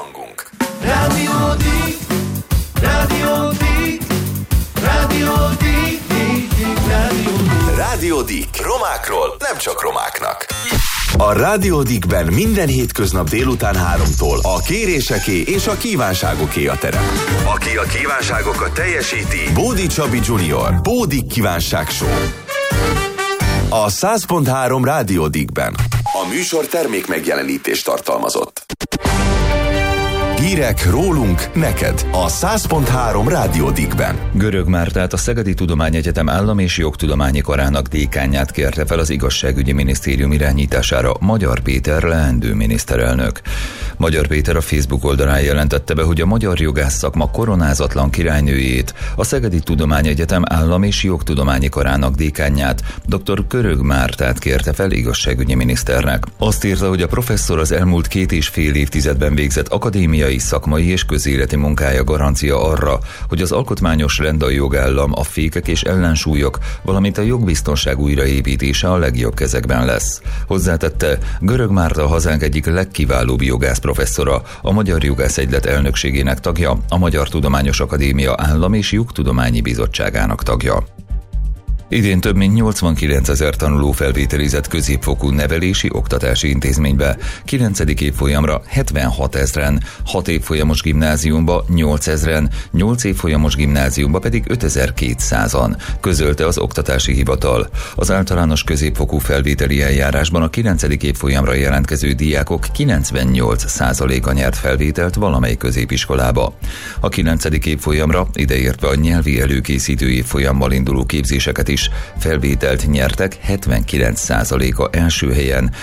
hangunk. Rádió Dík. Romákról nem csak romáknak. A Rádió Díkben minden hétköznap délután 3-tól a kéréseké és a kívánságoké a terep. Aki a kívánságokat teljesíti, Bódi Csabi Junior. Bódi Kívánság Show. A 100.3 Rádió Díkben. A műsor termék megjelenítést tartalmazott. Hírek rólunk, neked a 100.3 Rádió Díkben. Görög Mártát, a Szegedi Tudományegyetem állam- és jogtudományi karának dékánját kérte fel az igazságügyi minisztérium irányítására Magyar Péter leendő miniszterelnök. Magyar Péter a Facebook oldalán jelentette be, hogy a magyar jogász szakma koronázatlan királynőjét, a Szegedi Tudományegyetem állam- és jogtudományi karának dékánját, dr. Görög Mártát kérte fel igazságügyi miniszternek. Azt írta, hogy a professzor az elmúlt 2,5 évtizedben végzett akadémiai, szakmai és közéleti munkája garancia arra, hogy az alkotmányos rend, a jogállam, a fékek és ellensúlyok, valamint a jogbiztonság újraépítése a legjobb kezekben lesz. Hozzátette, Görög Márta hazánk egyik legkiválóbb jogász professzora, a Magyar Jogász Egylet elnökségének tagja, a Magyar Tudományos Akadémia Állam- és Jogtudományi Bizottságának tagja. Idén több mint 89 000 tanuló felvételizett középfokú nevelési oktatási intézménybe, 9. évfolyamra 76 000-en, 6 évfolyamos gimnáziumba 8 000-en, 8 évfolyamos gimnáziumba pedig 5200-an, közölte az Oktatási Hivatal. Az általános középfokú felvételi eljárásban a 9. évfolyamra jelentkező diákok 98%-a nyert felvételt valamely középiskolába. A 9. évfolyamra, ideértve a nyelvi előkészítő évfolyammal induló képzéseket is, felvételt nyertek 79%-a első helyen,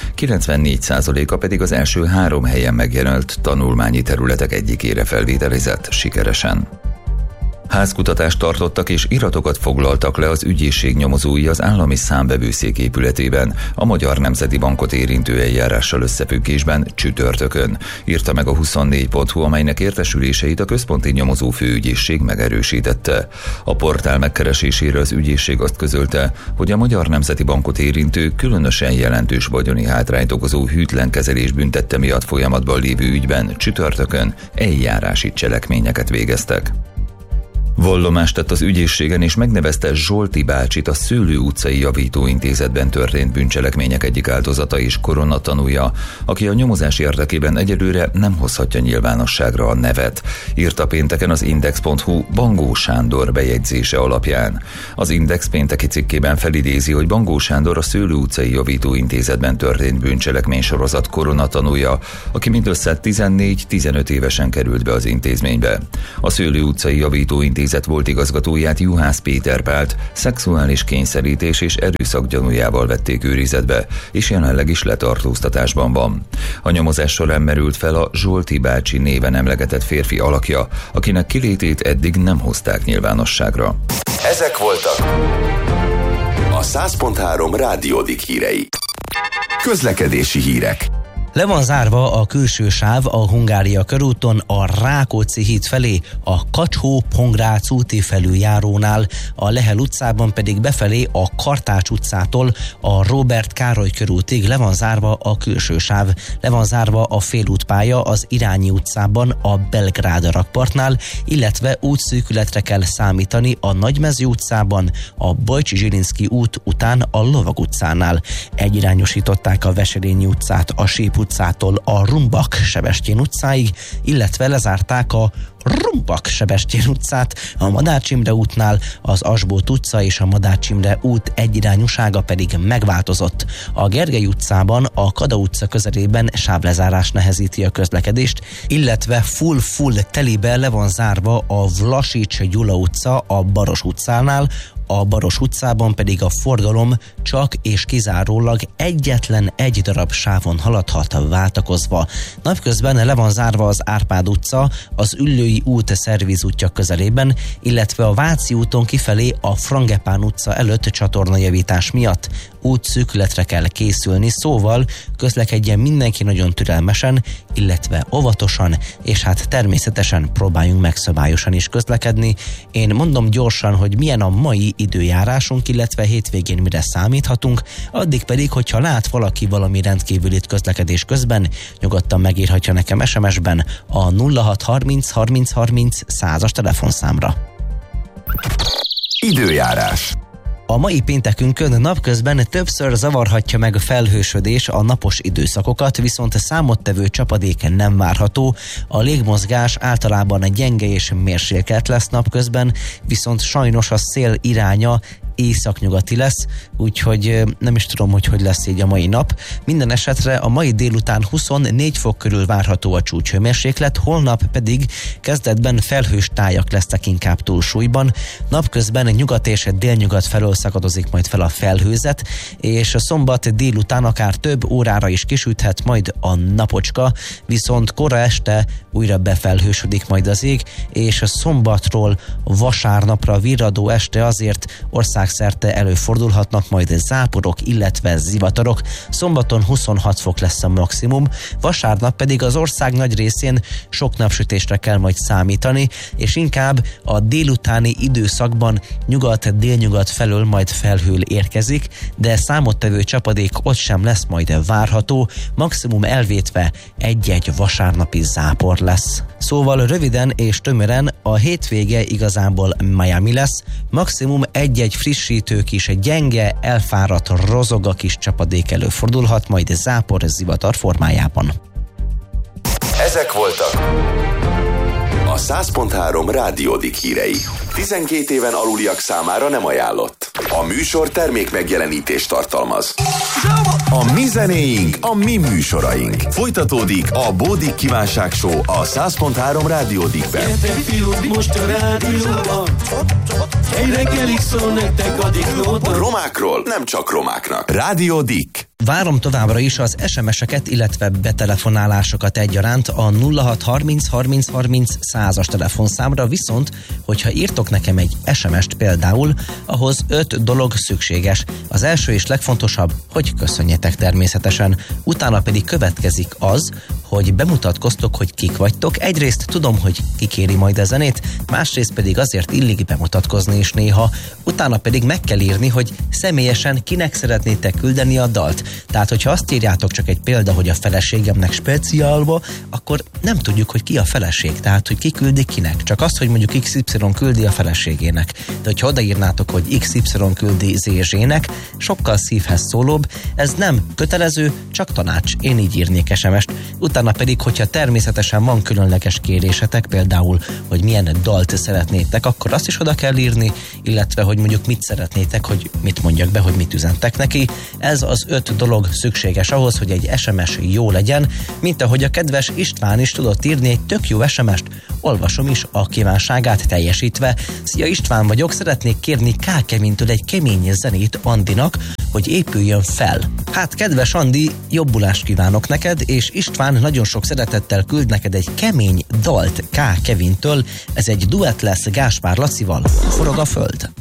94%-a pedig az első 3 helyen megjelölt tanulmányi területek egyikére felvételizett sikeresen. Házkutatást tartottak és iratokat foglaltak le az ügyészség nyomozói az állami számvevőszék épületében, a Magyar Nemzeti Bankot érintő eljárással összefüggésben csütörtökön, írta meg a 24.hu, amelynek értesüléseit a központi nyomozó főügyészség megerősítette. A portál megkeresésére az ügyészség azt közölte, hogy a Magyar Nemzeti Bankot érintő, különösen jelentős vagyoni hátrányt okozó hűtlen kezelés büntette miatt folyamatban lévő ügyben csütörtökön eljárási cselekményeket végeztek. Vallomást tett az ügyészségen és megnevezte Zsolti bácsit, a Szőlő utcai javítóintézetben történt bűncselekmények egyik áldozata és koronatanúja, aki a nyomozás érdekében egyelőre nem hozhatja nyilvánosságra a nevet, írta pénteken az Index.hu Bangó Sándor bejegyzése alapján. Az Index pénteki cikkében felidézi, hogy Bangó Sándor a Szőlő utcai javítóintézetben történt bűncselekmény sorozat koronatanúja, aki mindössze 14-15 évesen került be az intézménybe. A Szőlő utcai javítóintézet volt igazgatóját, Juhász Péter Pált szexuális kényszerítés és erőszak gyanújával vették őrizetbe, és jelenleg is letartóztatásban van. A nyomozás során merült fel a Zsolti bácsi néven emlegetett férfi alakja, akinek kilétét eddig nem hozták nyilvánosságra. Ezek voltak a 100.3 Rádió Dík hírei. Közlekedési hírek. Le van zárva a külső sáv a Hungária körúton a Rákóczi híd felé, a Kacsó-Pongrác úti felüljárónál, a Lehel utcában pedig befelé a Kartács utcától a Róbert Károly körútig le van zárva a külső sáv. Le van zárva a félútpálya az Irányi utcában a Belgrád rakpartnál, illetve útszűkületre kell számítani a Nagymező utcában, a Bajcsi-Zsilinszky út után a Lovag utcánál. Egyirányosították a Veselényi utcát a Sép utcától a Rumbak-Sebestyén utcáig, illetve lezárták a Rumbak-Sebestyén utcát a Madács Imre útnál, az Asbót utca és a Madács Imre út egyirányúsága pedig megváltozott. A Gergely utcában a Kada utca közelében sávlezárás nehezíti a közlekedést, illetve full telibe le van zárva a Vlasics Gyula utca a Baros utcánál, a Baros utcában pedig a forgalom csak és kizárólag egyetlen egy darab sávon haladhat váltakozva. Napközben le van zárva az Árpád utca, az Üllői út szervizútja közelében, illetve a Váci úton kifelé a Frangepán utca előtt csatornajavítás miatt. Útszűkületre kell készülni, szóval közlekedjen mindenki nagyon türelmesen, illetve óvatosan, és hát természetesen próbáljunk meg szabályosan is közlekedni. Én mondom gyorsan, hogy milyen a mai időjárásunk, illetve hétvégén mire számíthatunk, addig pedig, hogyha lát valaki valami rendkívülit közlekedés közben, nyugodtan megírhatja nekem SMS-ben a 0630 30 30 100-as telefonszámra. Időjárás. A mai péntekünkön napközben többször zavarhatja meg a felhősödés a napos időszakokat, viszont számottevő csapadék nem várható. A légmozgás általában gyenge és mérsékelt lesz napközben, viszont sajnos a szél iránya északnyugati lesz, úgyhogy nem is tudom, hogy lesz így a mai nap. Minden esetre a mai délután 24 fok körül várható a csúcshőmérséklet, holnap pedig kezdetben felhős tájak lesznek inkább túlsúlyban. Napközben nyugat és délnyugat felől szakadozik majd fel a felhőzet, és a szombat délután akár több órára is kisüthet majd a napocska, viszont kora este újra befelhősödik majd az ég, és a szombatról vasárnapra virradó este azért országszerte előfordulhatnak majd záporok, illetve zivatarok. Szombaton 26 fok lesz a maximum, vasárnap pedig az ország nagy részén sok napsütésre kell majd számítani, és inkább a délutáni időszakban nyugat-délnyugat felől majd felhő érkezik, de számottevő csapadék ott sem lesz majd várható, maximum elvétve egy-egy vasárnapi zápor lesz. Szóval röviden és tömören a hétvége igazából Miami lesz, maximum egy-egy frissítő kis gyenge, elfáradt rozoga kis csapadék előfordulhat, majd zápor zivatar formájában. Ezek voltak a 100.3 Rádiódik hírei. 12 éven aluliak számára nem ajánlott. A műsor termék megjelenítést tartalmaz. A mi zenéink, a mi műsoraink. Folytatódik a Bódik Kívánság Show a 100.3 Rádiódikben. Most a rádióban egy reggelig szól nektek a diklóban. Romákról nem csak romáknak. Rádiódik. Várom továbbra is az SMS-eket, illetve betelefonálásokat egyaránt a 0630 30 30 100-as telefonszámra, viszont hogyha írtok nekem egy SMS-t például, ahhoz 5 dolog szükséges. Az első és legfontosabb, hogy köszönjetek természetesen. Utána pedig következik az, hogy bemutatkoztok, hogy kik vagytok. Egyrészt tudom, hogy ki kéri majd a zenét, másrészt pedig azért illik bemutatkozni is néha. Utána pedig meg kell írni, hogy személyesen kinek szeretnétek küldeni a dalt. Tehát, hogyha azt írjátok csak egy példa, hogy a feleségemnek speciálba, akkor nem tudjuk, hogy ki a feleség, tehát, hogy ki küldi kinek. Csak azt, hogy mondjuk XY küldi a feleségének. De hogyha odaírnátok, hogy XY küldi ZZ-nek, sokkal szívhez szólóbb, ez nem kötelező, csak tanács. Én így írnék SMS-t. Utána pedig, hogyha természetesen van különleges kérésetek, például, hogy milyen dalt szeretnétek, akkor azt is oda kell írni, illetve, hogy mondjuk mit szeretnétek, hogy mit mondjak be, hogy mit üzentek neki. Ez az 5 dolog szükséges ahhoz, hogy egy SMS jó legyen, mint ahogy a kedves István is tudott írni egy tök jó SMS-t, olvasom is a kívánságát teljesítve. Szia, István vagyok, szeretnék kérni K. Kevintől egy kemény zenét Andinak, hogy épüljön fel. Hát, kedves Andi, jobbulást kívánok neked, és István nagyon sok szeretettel küld neked egy kemény dalt K. Kevintől. Ez egy duett lesz Gáspár Lacival, Forog a föld.